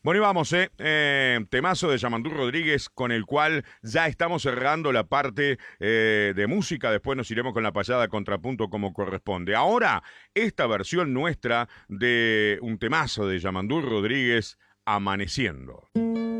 Bueno, y vamos, temazo de Yamandú Rodríguez, con el cual ya estamos cerrando la parte de música. Después nos iremos con la payada contrapunto como corresponde. Ahora, esta versión nuestra de un temazo de Yamandú Rodríguez, Amaneciendo.